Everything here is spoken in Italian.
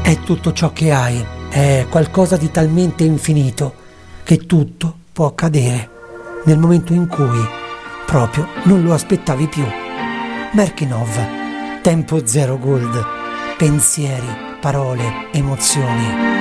è tutto ciò che hai, è qualcosa di talmente infinito che tutto può accadere nel momento in cui proprio non lo aspettavi più. Merkinov, Tempo Zero Gold, pensieri, parole, emozioni.